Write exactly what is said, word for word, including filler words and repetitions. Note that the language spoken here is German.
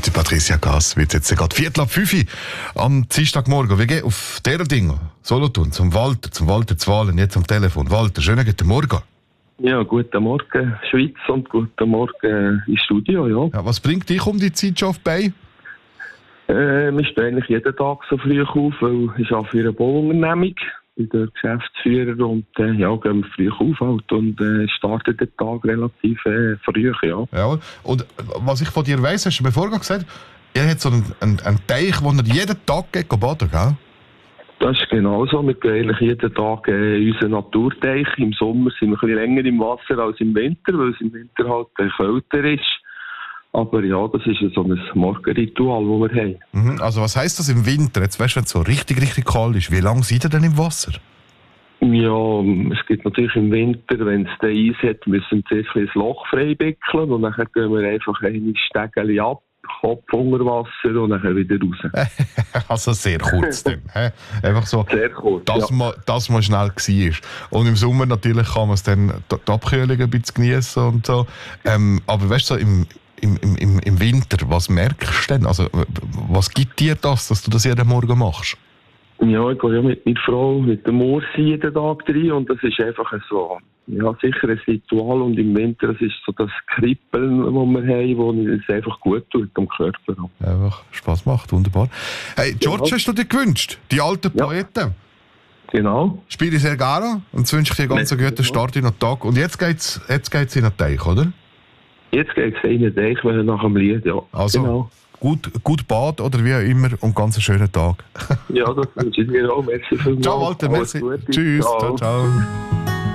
mit der Patricia Gass wird jetzt gerade Viertel ab fünf am Dienstagmorgen. Wir gehen auf dieser Dinge, Solothurn, zum Walter, zum Walter Zwalen, jetzt am Telefon. Walter, schönen guten Morgen. Ja, guten Morgen Schweiz und guten Morgen ins Studio, ja. Ja, was bringt dich um die Zeit schon auf die Beine? Äh, wir stehen eigentlich jeden Tag so früh auf, weil ich arbeite für eine Bauunternehmung, bin der Geschäftsführer und äh, ja, gehen wir früh auf halt und äh, starten den Tag relativ äh, früh, ja. Ja. Und was ich von dir weiss, hast du mir vorher gesagt, ihr habt so einen, einen, einen Teich, wo ihr jeden Tag geht baden, gell? Das ist genau so. Wir gehen eigentlich jeden Tag äh, in unseren Naturteich. Im Sommer sind wir ein bisschen länger im Wasser als im Winter, weil es im Winter halt äh, kälter ist. Aber ja, das ist so ein Morgenritual, das wir haben. Mhm. Also was heisst das im Winter? Jetzt weißt du, wenn es so richtig, richtig kalt ist, wie lange seid ihr denn im Wasser? Ja, es gibt natürlich im Winter, wenn es den Eis hat, müssen wir zuerst ein Loch freibickeln und dann gehen wir einfach ein Stegeli ab, Kopf unter Wasser und dann wieder raus. Also sehr kurz dann. Einfach so, sehr kurz, dass, ja. man, dass man schnell war. Und im Sommer natürlich kann man es dann die Abkühlung ein bisschen genießen und so. Ähm, aber weißt du, so im, im, im, im Winter, was merkst du denn? Also, was gibt dir das, dass du das jeden Morgen machst? Ja, ich gehe ja mit meiner Frau, mit dem Morsi jeden Tag rein und das ist einfach so, ja, sicher ein Ritual und im Winter, das ist so das Kribbeln, das wir haben, das es einfach gut tut am Körper. Einfach Spass macht, wunderbar. Hey, George, ja. Hast du dir gewünscht? Die alten Ja. Poeten? Genau. Spiele sehr gerne und jetzt wünsche ich dir einen ganz guten Start in den Tag. Und jetzt geht's, jetzt geht's in den Teich, oder? Jetzt geht es in den Teich, wenn nach dem Lied, ja. Also, genau. gut, gut Bad oder wie auch immer und ganz einen schönen Tag. Ja, das wünsche ich dir auch. Merci vielmals. Ciao Walter, merci. Alles Gute. Tschüss, ciao, Ciao. ciao.